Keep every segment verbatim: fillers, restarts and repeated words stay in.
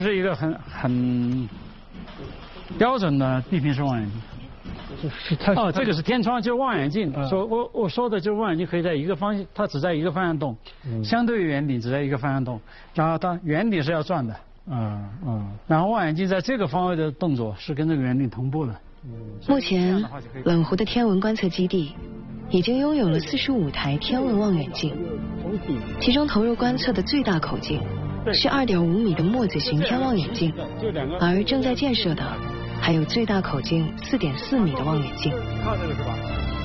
是一个很很标准的地平式望远镜。 是它哦，这个是天窗，就是望远镜。 嗯、 说我我说的就是望远镜可以在一个方向，它只在一个方向动，嗯、相对于圆顶只在一个方向动，然后它圆顶是要转的。嗯嗯。然后望远镜在这个方位的动作是跟这个圆顶同步的。 目前，冷湖的天文观测基地已经拥有了四十五台天文望远镜，其中投入观测的最大口径是二点五米的墨子型天望远镜，而正在建设的还有最大口径四点四米的望远镜。 靠这个是吧？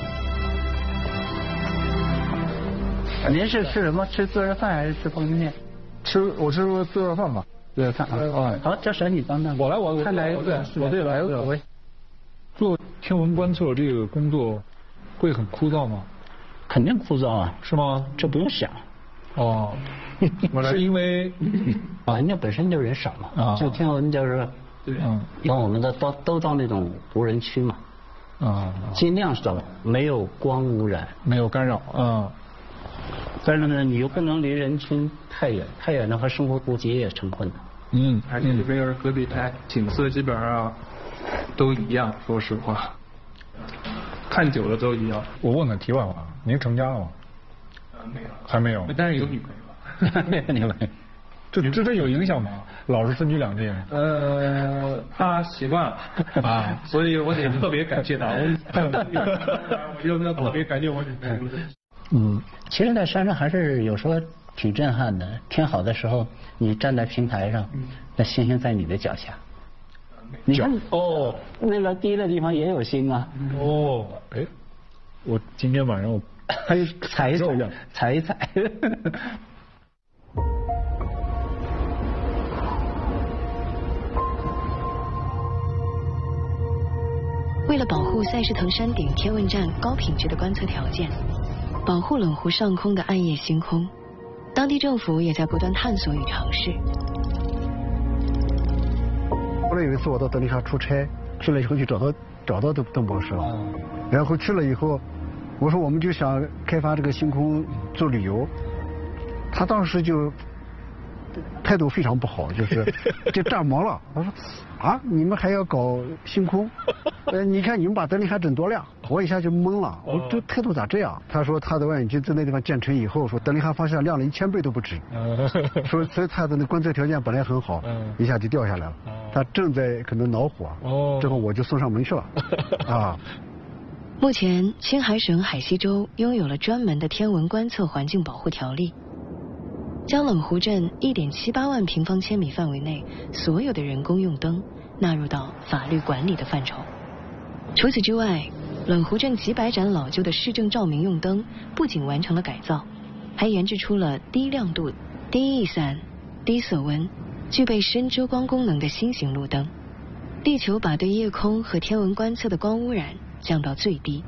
您是吃什么？吃自热饭还是吃方便面？ 吃我吃自热饭吧。 自热饭啊。哦。好，这沈你当当。 我来，我看来我对我对来我会。 做天文观测这个工作会很枯燥吗？ 肯定枯燥啊。 是吗？ 这不用想。 哦。是因为啊，人家本身就人少嘛。啊。这天文就是。嗯，因为我们的都都到那种无人区嘛，啊，尽量少，没有光污染， 没有干扰，嗯， 但是呢，你又不能离人群太远，太远的话，生活估计也成困难。 嗯，而且这边又是戈壁滩，景色基本上都一样，说实话，看久了都一样。 我问个题外话，您成家了吗？ 呃，没有， 还没有， 但是有女朋友了。 没有女朋友。 这这这有影响吗？老是分居两地。 呃，他习惯了啊，所以我得特别感谢他。我就要特别感谢我女朋友。 嗯，其实，在山上还是有时候挺震撼的。天好的时候，你站在平台上，那星星在你的脚下。你看哦，那个低的地方也有星啊。 哦，哎，我今天晚上我还有踩一踩，踩一踩。 为了保护赛事腾山顶天文站高品质的观测条件，保护冷湖上空的暗夜星空，当地政府也在不断探索与尝试。 后来有一次我到德令哈出差，去了以后就找到找到邓邓博士了，然后去了以后，我说我们就想开发这个星空做旅游，他当时就态度非常不好，就是就炸毛了。我说啊，你们还要搞星空？呃，你看你们把德令哈整多亮，我一下就懵了。我这态度咋这样？他说他的望远镜在那地方建成以后，说德令哈方向亮了一千倍都不止。说所以他的那观测条件本来很好，一下就掉下来了。他正在可能恼火，之后我就送上门去了。啊。 目前，青海省海西州拥有了专门的天文观测环境保护条例。将冷湖镇一点七八万平方千米范围内所有的人工用灯纳入到法律管理的范畴。除此之外，冷湖镇几百盏老旧的市政照明用灯不仅完成了改造，还研制出了低亮度、低逸散、低色温、具备深遮光功能的新型路灯，力求把对夜空和天文观测的光污染降到最低。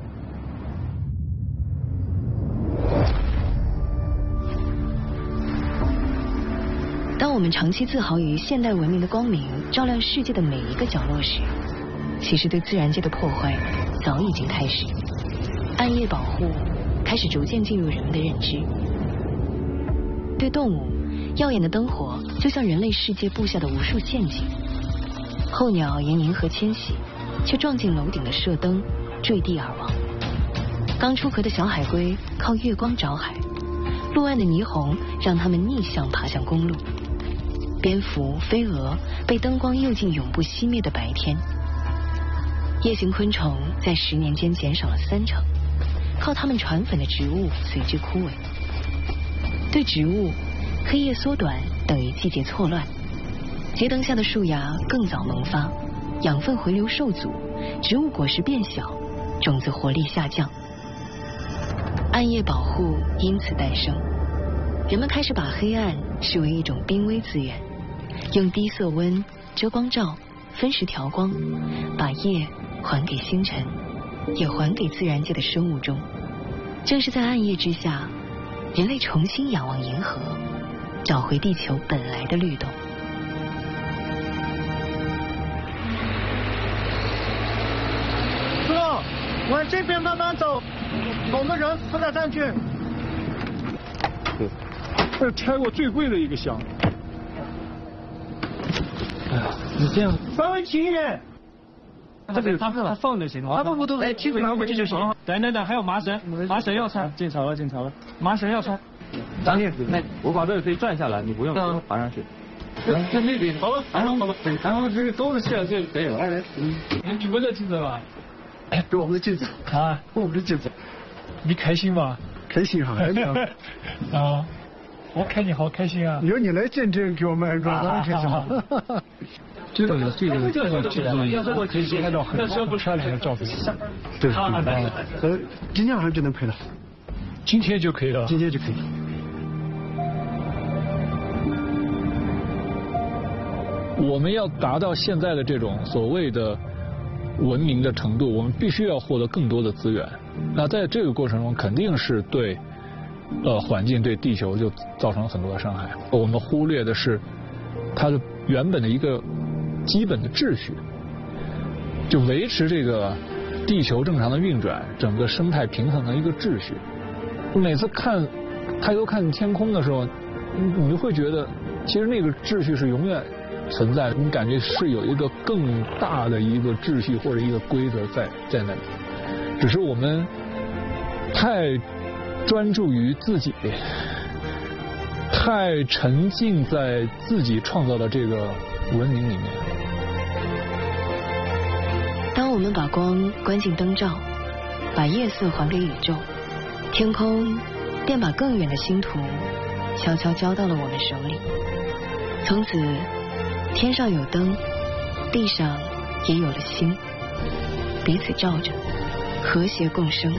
当我们长期自豪于现代文明的光明照亮世界的每一个角落时，其实对自然界的破坏早已经开始。暗夜保护开始逐渐进入人们的认知。对动物，耀眼的灯火就像人类世界布下的无数陷阱。候鸟沿银河迁徙，却撞进楼顶的射灯，坠地而亡。刚出壳的小海龟靠月光找海，路岸的霓虹让它们逆向爬向公路。蝙蝠、飞蛾被灯光诱进永不熄灭的白天。夜行昆虫在十年间减少了三成，靠它们传粉的植物随之枯萎。对植物，黑夜缩短等于季节错乱。节灯下的树芽更早萌发，养分回流受阻，植物果实变小，种子活力下降。暗夜保护因此诞生，人们开始把黑暗视为一种濒危资源。用低色温、遮光罩、分时调光，把夜还给星辰，也还给自然界的生物钟。正是在暗夜之下，人类重新仰望银河，找回地球本来的律动。 师傅，往这边慢慢走，我们人不得上去。 这是拆过最贵的一个箱。 你这样稍微轻一点。 这个他他放就行了，他不不都哎，轻拿回去就行了。等等等，还有麻绳，麻绳要穿。进槽了，进槽了，麻绳要穿。 张烈，那我把这个可以转下来，你不用爬上去。 在那边，好了，然后好了，然后这个钩子卸了就可以了。 来， 你举过这镜子吧？ 哎，给我们的镜子啊， 我们的镜子， 你开心吗？ 开心哈， 啊，我看你好开心啊！ 有你来见证，给我们安装，当然开心了。 这个这个这个这个，我可以拍到很很漂亮的照片。 对，呃，今天晚上就能拍了。 今天就可以了。 今天就可以。 我们要达到现在的这种所谓的文明的程度，我们必须要获得更多的资源。那在这个过程中，肯定是对呃环境、对地球就造成了很多的伤害。我们忽略的是它的原本的一个基本的秩序，就维持这个地球正常的运转，整个生态平衡的一个秩序。每次看抬头看天空的时候，你你会觉得其实那个秩序是永远存在的，你感觉是有一个更大的一个秩序或者一个规则在在那里，只是我们太专注于自己，太沉浸在自己创造的这个文明里面。 当我们把光关进灯罩，把夜色还给宇宙，天空便把更远的星图悄悄交到了我们手里。从此天上有灯，地上也有了星，彼此照着，和谐共生。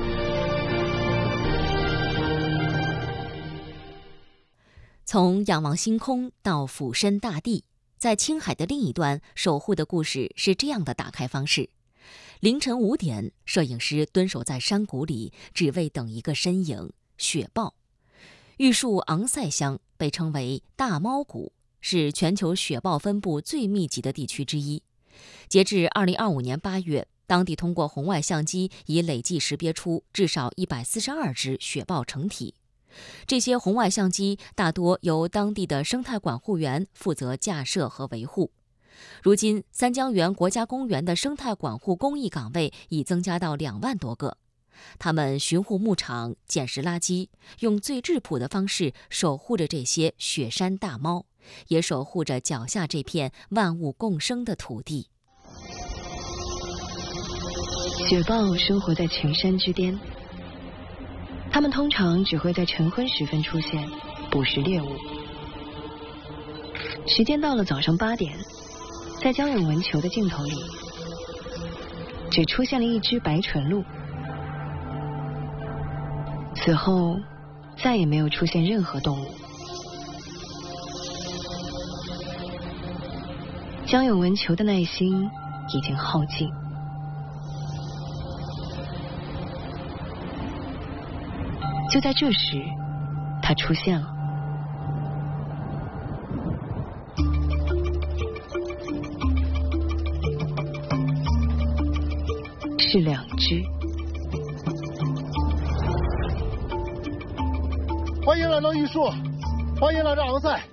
从仰望星空到俯身大地，在青海的另一端守护的故事是这样的打开方式。凌晨五点，摄影师蹲守在山谷里，只为等一个身影——雪豹。玉树昂塞乡被称为大猫谷，是全球雪豹分布最密集的地区之一。截至二零二五年八月，当地通过红外相机已累计识别出至少一百四十二只雪豹成体。这些红外相机大多由当地的生态管护员负责架设和维护。如今，三江源国家公园的生态管护公益岗位已增加到两万多个。他们巡护牧场、捡拾垃圾，用最质朴的方式守护着这些雪山大猫，也守护着脚下这片万物共生的土地。 雪豹生活在群山之巅，它们通常只会在晨昏时分出现，捕食猎物。时间到了早上八点，在江永文球的镜头里，只出现了一只白唇鹿。此后，再也没有出现任何动物。江永文球的耐心已经耗尽。就在这时，它出现了。是两只。 欢迎来到玉树，欢迎来到昂塞。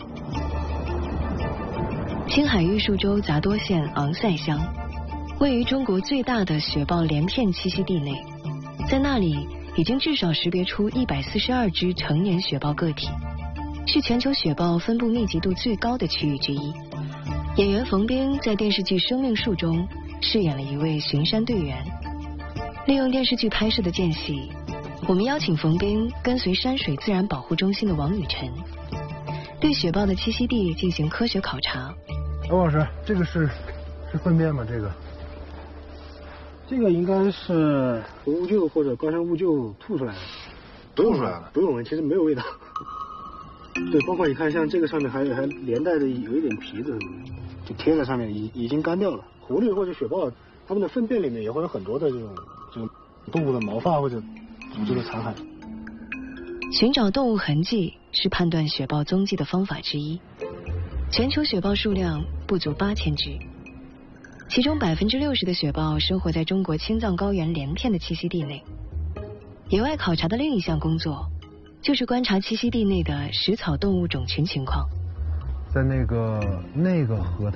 青海玉树州杂多县昂塞乡，位于中国最大的雪豹连片栖息地内，在那里已经至少识别出一百四十二只成年雪豹个体，是全球雪豹分布密集度最高的区域之一。演员冯斌在电视剧《生命树》中饰演了一位巡山队员。利用电视剧拍摄的间隙，我们邀请冯斌跟随山水自然保护中心的王雨辰，对雪豹的栖息地进行科学考察。 王老师，这个是是粪便吗？这个？这个应该是乌桕或者高山乌桕吐出来的， 吐出来了， 不用闻，其实没有味道。对，包括你看，像这个上面还有还连带的有一点皮子，就贴在上面，已已经干掉了。狐狸或者雪豹，它们的粪便里面也会有很多的这种这种动物的毛发或者组织的残骸。 寻找动物痕迹是判断雪豹踪迹的方法之一。全球雪豹数量不足八千只，其中百分之六十的雪豹生活在中国青藏高原连片的栖息地内。野外考察的另一项工作，就是观察栖息地内的食草动物种群情况。 在那个那个河滩